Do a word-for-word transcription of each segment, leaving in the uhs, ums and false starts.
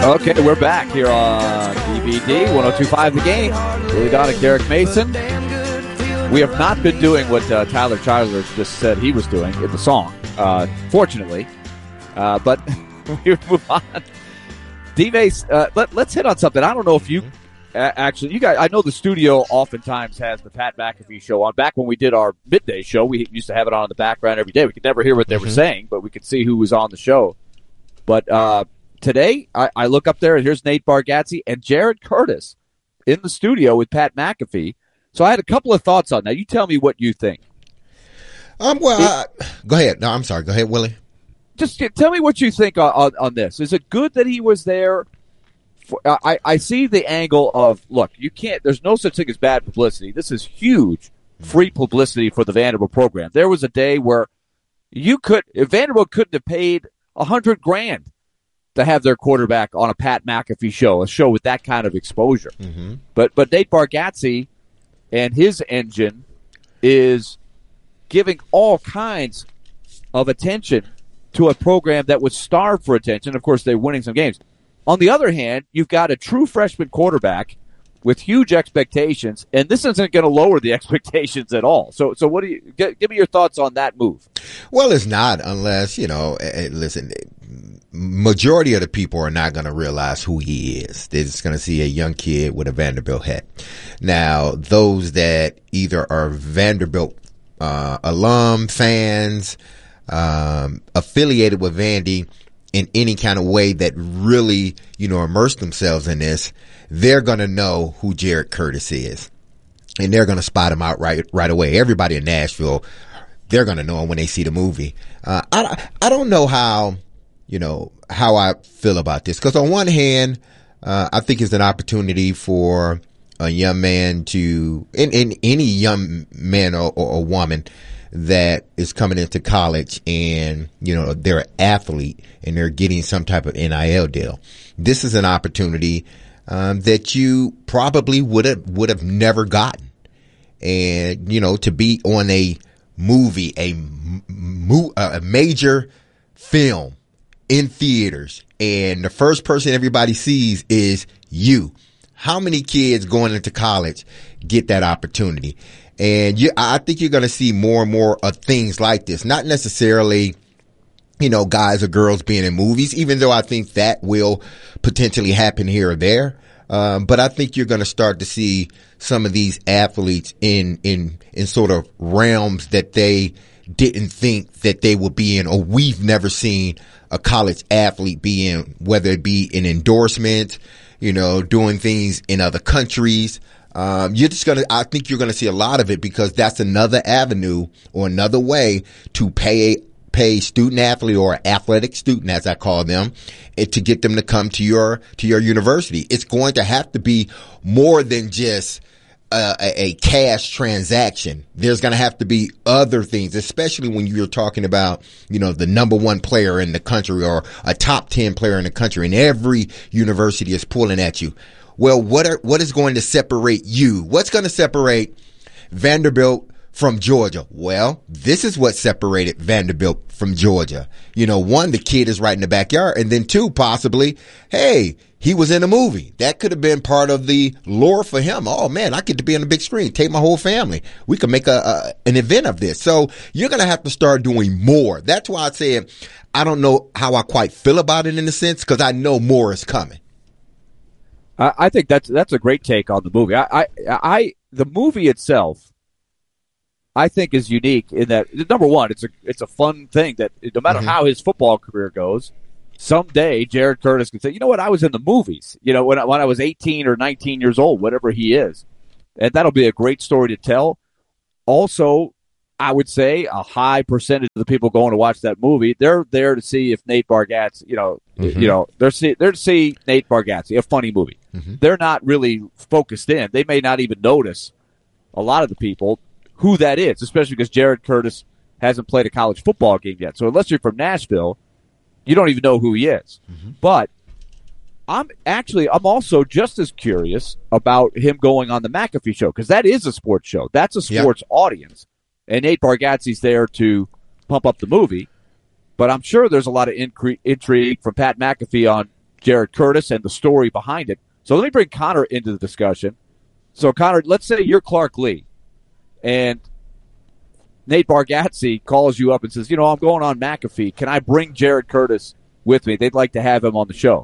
Okay, we're back here on D V D, one oh two point five The Game. Willie Donick, Derek Mason. We have not been doing what uh, Tyler Childers just said he was doing in the song, uh, fortunately. Uh, but we move on. D-Mace, uh, let, let's hit on something. I don't know if you uh, actually, you guys, I know the studio oftentimes has the Pat McAfee show on. Back when we did our midday show, we used to have it on in the background every day. We could never hear what they mm-hmm. were saying, but we could see who was on the show. But uh, today, I, I look up there, and here's Nate Bargatze and Jared Curtis in the studio with Pat McAfee. So I had a couple of thoughts on that. You tell me what you think. Um, well, uh, go ahead. No, I'm sorry. Go ahead, Willie. Just tell me what you think on, on, on this. Is it good that he was there? For, I, I see the angle of, look, you can't, there's no such thing as bad publicity. This is huge free publicity for the Vanderbilt program. There was a day where you could, if Vanderbilt couldn't have paid a hundred grand to have their quarterback on a Pat McAfee show, a show with that kind of exposure. Mm-hmm. But, but Nate Bargatze and his engine is giving all kinds of attention to a program that was starved for attention. Of course, they're winning some games. On the other hand, you've got a true freshman quarterback with huge expectations, and this isn't going to lower the expectations at all. So, so what do you g- give me your thoughts on that move? Well, it's not unless, you know, listen, majority of the people are not going to realize who he is. They're just going to see a young kid with a Vanderbilt hat. Now, those that either are Vanderbilt uh, alum, fans, um, affiliated with Vandy in any kind of way that really, you know, immerse themselves in this, they're going to know who Jared Curtis is. And they're going to spot him out right, right away. Everybody in Nashville, they're going to know him when they see the movie. Uh, I, I don't know how, you know, how I feel about this. Because on one hand, uh, I think it's an opportunity for a young man to, in, in any young man or, or, or woman that is coming into college and, you know, they're an athlete and they're getting some type of N I L deal. This is an opportunity um, that you probably would have would have never gotten. And, you know, to be on a movie, a, mo- a major film in theaters, and the first person everybody sees is you. How many kids going into college get that opportunity? And you, I think you're going to see more and more of things like this. Not necessarily, you know, guys or girls being in movies, even though I think that will potentially happen here or there. Um, but I think you're going to start to see some of these athletes in, in, in sort of realms that they didn't think that they would be in, or we've never seen a college athlete be in, whether it be an endorsement, you know, doing things in other countries. Um, you're just gonna, I think you're gonna see a lot of it because that's another avenue or another way to pay, pay student athlete or athletic student, as I call them, and to get them to come to your, to your university. It's going to have to be more than just uh, a, a cash transaction. There's going to have to be other things, especially when you're talking about, you know, the number one player in the country or a top ten player in the country, and every university is pulling at you. Well, what are, what is going to separate you? What's going to separate Vanderbilt from Georgia? Well, this is what separated Vanderbilt from Georgia. You know, one, the kid is right in the backyard, and then two, possibly, hey, he was in a movie. That could have been part of the lore for him. Oh man, I get to be on the big screen. Take my whole family. We could make a, a an event of this. So you're going to have to start doing more. That's why I said I don't know how I quite feel about it in a sense, because I know more is coming. I think that's that's a great take on the movie. I, I, I, the movie itself, I think, is unique in that, number one, it's a it's a fun thing that no matter mm-hmm. how his football career goes, someday Jared Curtis can say, you know what, I was in the movies. You know, when I, when I was eighteen or nineteen years old, whatever he is, and that'll be a great story to tell. Also, I would say a high percentage of the people going to watch that movie, they're there to see if Nate Bargatze, you know, mm-hmm. you know, they're see, they're to see Nate Bargatze, a funny movie. Mm-hmm. They're not really focused in. They may not even notice, a lot of the people, who that is, especially because Jared Curtis hasn't played a college football game yet. So unless you're from Nashville, you don't even know who he is. Mm-hmm. But I'm actually, I'm also just as curious about him going on the McAfee show, because that is a sports show. That's a sports yep. audience. And Nate Bargatze's there to pump up the movie. But I'm sure there's a lot of incre- intrigue from Pat McAfee on Jared Curtis and the story behind it. So let me bring Connor into the discussion. So, Connor, let's say you're Clark Lea, and Nate Bargatze calls you up and says, you know, I'm going on McAfee. Can I bring Jared Curtis with me? They'd like to have him on the show.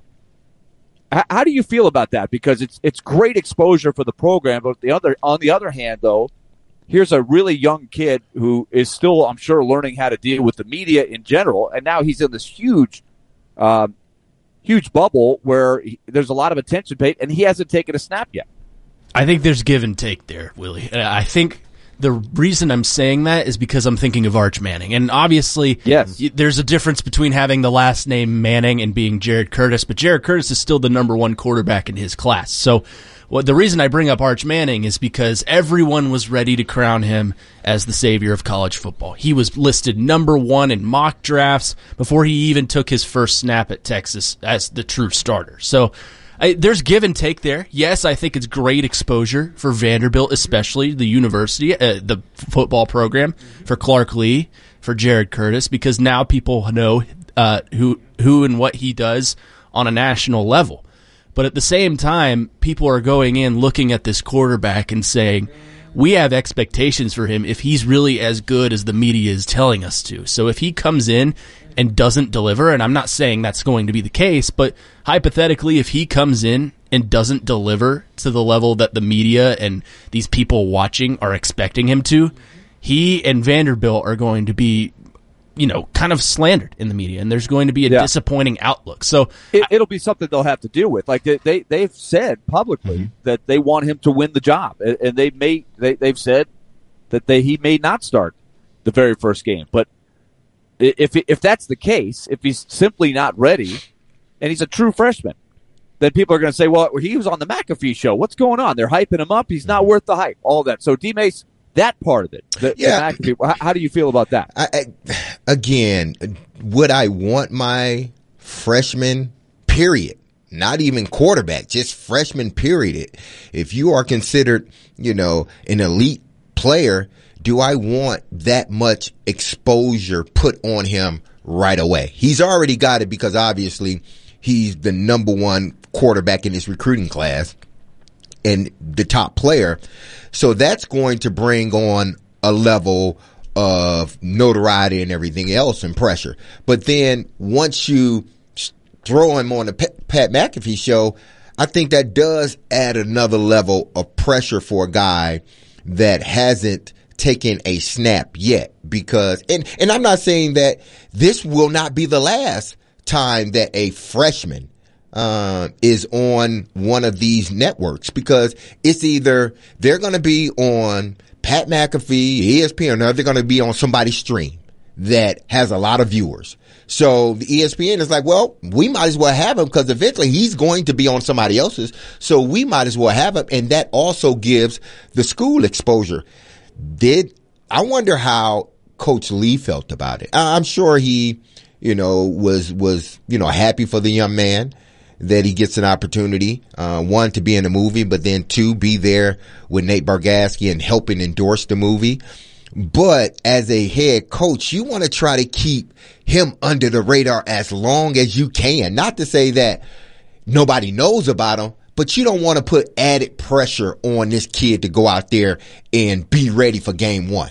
H- how do you feel about that? Because it's it's great exposure for the program, but the other on the other hand, though, here's a really young kid who is still, I'm sure, learning how to deal with the media in general, and now he's in this huge, um, huge bubble where he, there's a lot of attention paid, and he hasn't taken a snap yet. I think there's give and take there, Willie. I think the reason I'm saying that is because I'm thinking of Arch Manning. And obviously, yes, there's a difference between having the last name Manning and being Jared Curtis, but Jared Curtis is still the number one quarterback in his class. So well, the reason I bring up Arch Manning is because everyone was ready to crown him as the savior of college football. He was listed number one in mock drafts before he even took his first snap at Texas as the true starter. So I, there's give and take there. Yes, I think it's great exposure for Vanderbilt, especially the university, uh, the football program, for Clark Lea, for Jared Curtis, because now people know uh, who who and what he does on a national level. But at the same time, people are going in looking at this quarterback and saying, we have expectations for him if he's really as good as the media is telling us to. So if he comes in and doesn't deliver, and I'm not saying that's going to be the case, but hypothetically, if he comes in and doesn't deliver to the level that the media and these people watching are expecting him to, he and Vanderbilt are going to be, you know, kind of slandered in the media, and there's going to be a yeah. disappointing outlook. So it, it'll be something they'll have to deal with. Like they, they they've said publicly mm-hmm. that they want him to win the job, and, and they may they they've said that they he may not start the very first game, but If if that's the case, if he's simply not ready, and he's a true freshman, then people are going to say, well, he was on the McAfee show. What's going on? They're hyping him up. He's not worth the hype. All that. So, D-Mace, that part of it, the, yeah. the McAfee, how, how do you feel about that? I, I, again, would I want my freshman, period, not even quarterback, just freshman, period, if you are considered, you know, an elite player, do I want that much exposure put on him right away? He's already got it because obviously he's the number one quarterback in his recruiting class and the top player. So that's going to bring on a level of notoriety and everything else and pressure. But then once you throw him on the Pat McAfee show, I think that does add another level of pressure for a guy that hasn't taken a snap yet, because and and I'm not saying that this will not be the last time that a freshman uh, is on one of these networks, because it's either they're going to be on Pat McAfee, E S P N, or they're going to be on somebody's stream that has a lot of viewers. So the E S P N is like, well, we might as well have him because eventually he's going to be on somebody else's. So we might as well have him. And that also gives the school exposure. Did I wonder how Coach Lea felt about it? I'm sure he, you know, was, was, you know, happy for the young man that he gets an opportunity, uh, one, to be in the movie, but then two, be there with Nate Bargatze and helping endorse the movie. But as a head coach, you want to try to keep him under the radar as long as you can. Not to say that nobody knows about him, but you don't want to put added pressure on this kid to go out there and be ready for game one.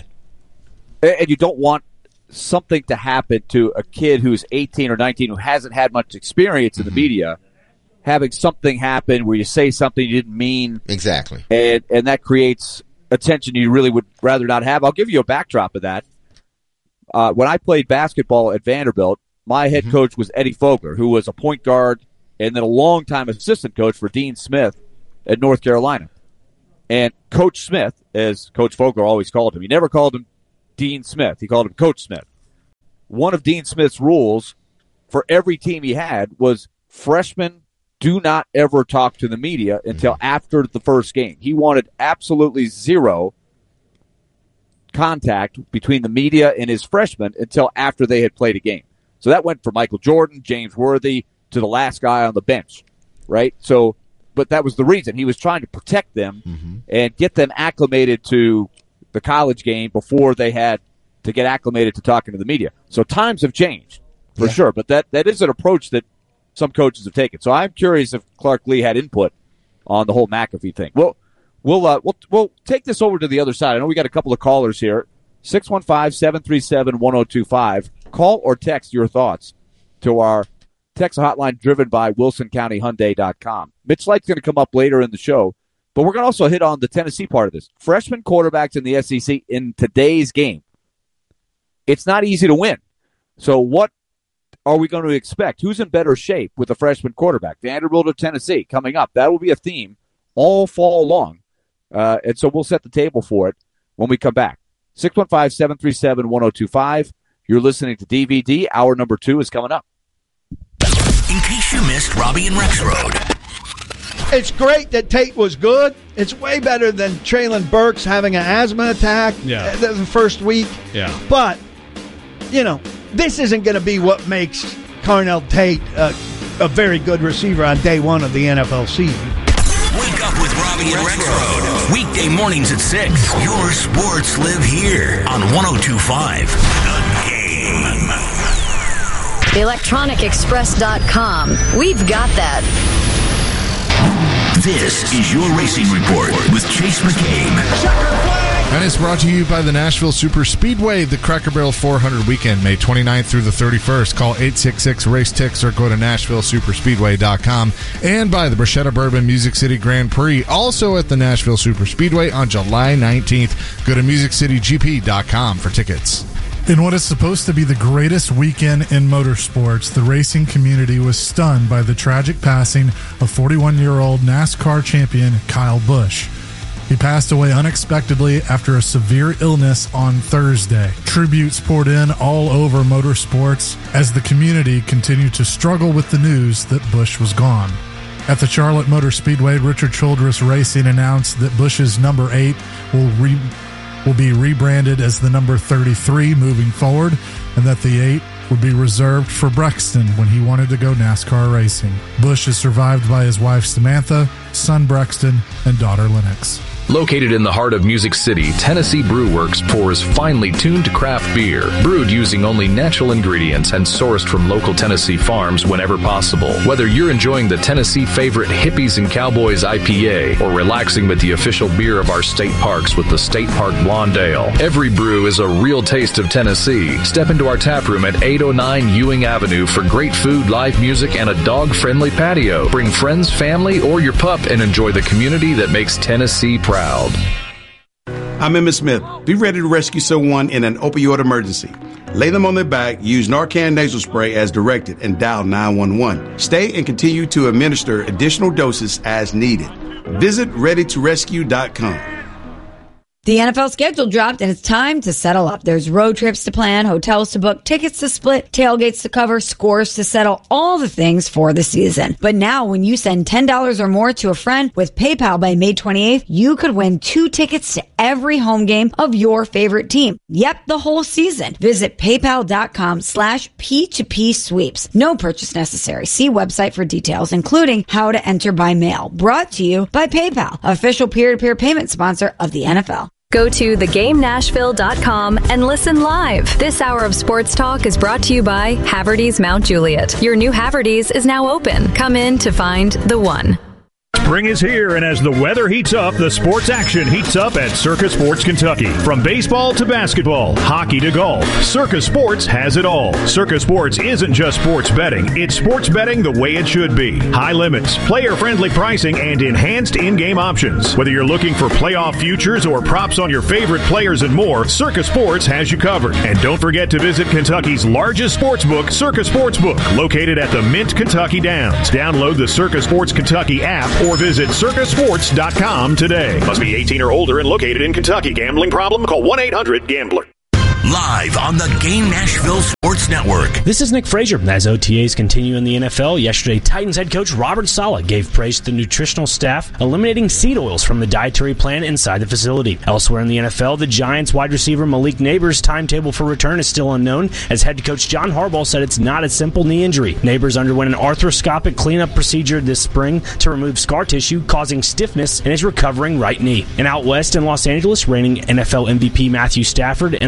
And you don't want something to happen to a kid who's eighteen or nineteen who hasn't had much experience in the mm-hmm. media, having something happen where you say something you didn't mean. Exactly. And, and that creates attention you really would rather not have. I'll give you a backdrop of that. Uh, when I played basketball at Vanderbilt, my head mm-hmm. coach was Eddie Fogler, who was a point guard and then a longtime assistant coach for Dean Smith at North Carolina. And Coach Smith, as Coach Fogler always called him, he never called him Dean Smith. He called him Coach Smith. One of Dean Smith's rules for every team he had was freshmen do not ever talk to the media until mm-hmm. after the first game. He wanted absolutely zero contact between the media and his freshmen until after they had played a game. So that went for Michael Jordan, James Worthy, to the last guy on the bench, right? So, but that was the reason. He was trying to protect them mm-hmm. and get them acclimated to the college game before they had to get acclimated to talking to the media. So times have changed, for yeah. sure. But that, that is an approach that some coaches have taken. So I'm curious if Clark Lee had input on the whole McAfee thing. Well, we'll uh, we'll we'll take this over to the other side. I know we got a couple of callers here. six one five, seven three seven, one oh two five. Call or text your thoughts to our text hotline driven by Wilson County Hyundai dot com. Mitch Light's going to come up later in the show, but we're going to also hit on the Tennessee part of this. Freshman quarterbacks in the S E C in today's game. It's not easy to win. So what are we going to expect? Who's in better shape with a freshman quarterback? Vanderbilt or Tennessee coming up. That will be a theme all fall long. Uh, and so we'll set the table for it when we come back. six one five, seven three seven, one oh two five. You're listening to D V D. Hour number two is coming up. In case you missed Robbie and Rex Road. It's great that Tate was good. It's way better than Traylon Burks having an asthma attack yeah. the first week. Yeah. But, you know, this isn't going to be what makes Carnell Tate uh, a very good receiver on day one of the N F L season. Wake up with Robbie and Rex Road. Weekday mornings at six. Your sports live here on one oh two point five. The Game. electronic express dot com. We've got that. This is your Racing Report with Chase McCabe. And it's brought to you by the Nashville Super Speedway, the Cracker Barrel four hundred weekend, May twenty-ninth through the thirty-first. Call eight six six, race ticks or go to nashville super speedway dot com. And by the Bruschetta Bourbon Music City Grand Prix, also at the Nashville Super Speedway on July nineteenth. Go to music city g p dot com for tickets. In what is supposed to be the greatest weekend in motorsports, the racing community was stunned by the tragic passing of forty-one-year-old NASCAR champion Kyle Busch. He passed away unexpectedly after a severe illness on Thursday. Tributes poured in all over motorsports as the community continued to struggle with the news that Busch was gone. At the Charlotte Motor Speedway, Richard Childress Racing announced that Busch's number eight will re- will be rebranded as the number thirty-three moving forward, and that the eight would be reserved for Brexton when he wanted to go NASCAR racing. Busch is survived by his wife Samantha, son Brexton, and daughter Lennox. Located in the heart of Music City, Tennessee Brew Works pours finely tuned craft beer, brewed using only natural ingredients and sourced from local Tennessee farms whenever possible. Whether you're enjoying the Tennessee favorite Hippies and Cowboys I P A or relaxing with the official beer of our state parks with the State Park Blonde Ale, every brew is a real taste of Tennessee. Step into our tap room at eight oh nine Ewing Avenue for great food, live music, and a dog-friendly patio. Bring friends, family, or your pup and enjoy the community that makes Tennessee proud. I'm Emmitt Smith. Be ready to rescue someone in an opioid emergency. Lay them on their back, use Narcan nasal spray as directed, and dial nine one one. Stay and continue to administer additional doses as needed. Visit ready to rescue dot com. The N F L schedule dropped, and it's time to settle up. There's road trips to plan, hotels to book, tickets to split, tailgates to cover, scores to settle, all the things for the season. But now, when you send ten dollars or more to a friend with PayPal by May twenty-eighth, you could win two tickets to every home game of your favorite team. Yep, the whole season. Visit paypal.com slash P2P sweeps. No purchase necessary. See website for details, including how to enter by mail. Brought to you by PayPal, official peer-to-peer payment sponsor of the N F L. Go to the game nashville dot com and listen live. This hour of sports talk is brought to you by Haverty's Mount Juliet. Your new Haverty's is now open. Come in to find the one. Spring is here, and as the weather heats up, the sports action heats up at Circa Sports Kentucky. From baseball to basketball, hockey to golf, Circa Sports has it all. Circa Sports isn't just sports betting, it's sports betting the way it should be. High limits, player-friendly pricing, and enhanced in-game options. Whether you're looking for playoff futures or props on your favorite players and more, Circa Sports has you covered. And don't forget to visit Kentucky's largest sportsbook, Circa Sportsbook, located at the Mint Kentucky Downs. Download the Circa Sports Kentucky app or visit circa sports dot com today. Must be eighteen or older and located in Kentucky. Gambling problem? Call one eight hundred gambler. Live on the Game Nashville Sports Network. This is Nick Frazier. As O T As continue in the N F L, yesterday Titans head coach Robert Saleh gave praise to the nutritional staff, eliminating seed oils from the dietary plan inside the facility. Elsewhere in the N F L, the Giants wide receiver Malik Neighbors' timetable for return is still unknown, as head coach John Harbaugh said it's not a simple knee injury. Neighbors underwent an arthroscopic cleanup procedure this spring to remove scar tissue causing stiffness in his recovering right knee. And out west in Los Angeles, reigning N F L M V P Matthew Stafford and the Rams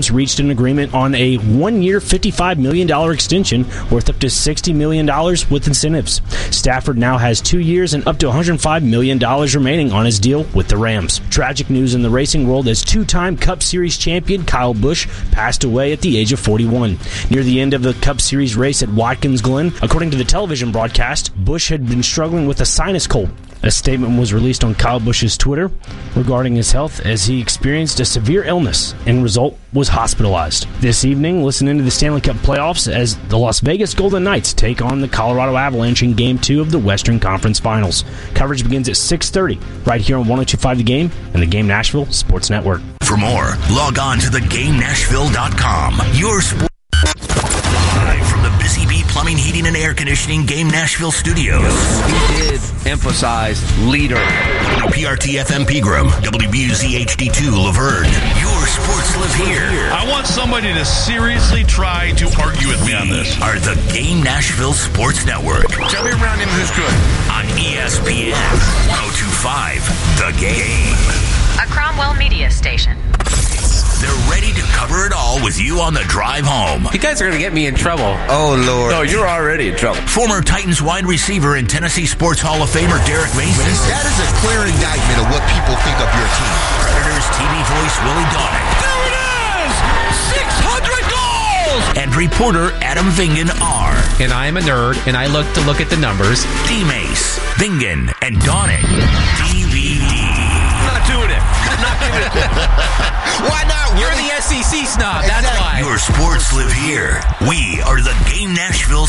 Giants reached an agreement on a one-year, fifty-five million dollars extension worth up to sixty million dollars with incentives. Stafford now has two years and up to one hundred five million dollars remaining on his deal with the Rams. Tragic news in the racing world as two-time Cup Series champion Kyle Busch passed away at the age of forty-one. Near the end of the Cup Series race at Watkins Glen, according to the television broadcast, Busch had been struggling with a sinus cold. A statement was released on Kyle Busch's Twitter regarding his health as he experienced a severe illness and result was hospitalized. This evening, listen into the Stanley Cup playoffs as the Las Vegas Golden Knights take on the Colorado Avalanche in Game two of the Western Conference Finals. Coverage begins at six thirty right here on one oh two point five The Game and the Game Nashville Sports Network. For more, log on to the game nashville dot com. Your sports. Live from the Busy Bee Plumbing, Heating, and Air Conditioning Game Nashville Studios. He did emphasize leader. W P R T F M Pegram, W B U Z H D two Laverne. Your sports live here. I want somebody to seriously try to argue with me on this. Are the Game Nashville Sports Network. Tell me around him who's good. On E S P N one oh two point five The Game. A Cromwell Media Station. They're ready to cover it all with you on the drive home. You guys are going to get me in trouble. Oh, Lord. No, you're already in trouble. Former Titans wide receiver and Tennessee Sports Hall of Famer Derek Mason. That is a clear indictment of what people think of your team. Predators T V voice Willie Donick. There it is! six hundred goals! And reporter Adam Vingan R. And I am a nerd, and I look to look at the numbers. D-Mace, Vingan, and Donick. D V D. I'm not doing it. I'm not giving it to you. Why not? You're the S E C snob. That's why. Your sports live here. We are the Game Nashville